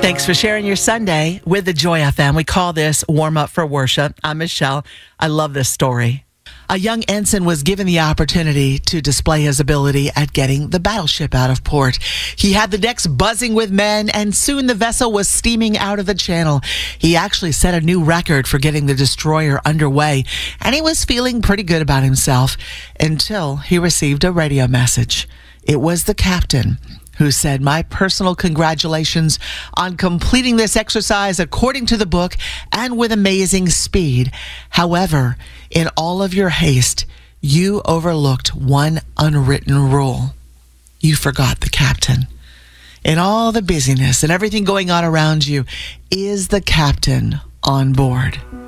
Thanks for sharing your Sunday with the Joy FM. We call this Warm Up for Worship. I'm Michelle. I love this story. A young ensign was given the opportunity to display his ability at getting the battleship out of port. He had the decks buzzing with men, and soon the vessel was steaming out of the channel. He actually set a new record for getting the destroyer underway, and he was feeling pretty good about himself until he received a radio message. It was the captain who said, "My personal congratulations on completing this exercise according to the book and with amazing speed. However, in all of your haste, you overlooked one unwritten rule. You forgot the captain. In all the busyness and everything going on around you, is the captain on board?"